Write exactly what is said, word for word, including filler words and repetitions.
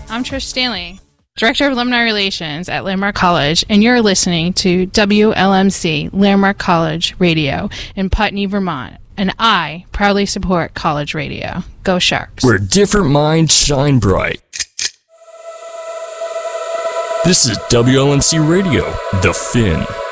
I'm Trish Stanley, Director of Alumni Relations at Landmark College, and you're listening to W L M C Landmark College Radio in Putney, Vermont. And I proudly support college radio. Go Sharks. Where different minds shine bright. This is W L M C Radio, The Fin.